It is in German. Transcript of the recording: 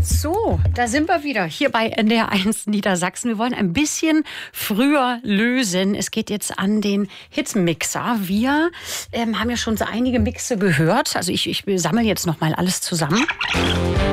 So, da sind wir wieder, hier bei NDR1 Niedersachsen. Wir wollen ein bisschen früher lösen. Es geht jetzt an den Hitmixer. Wir haben ja schon so einige Mixe gehört. Also ich sammle jetzt noch mal alles zusammen.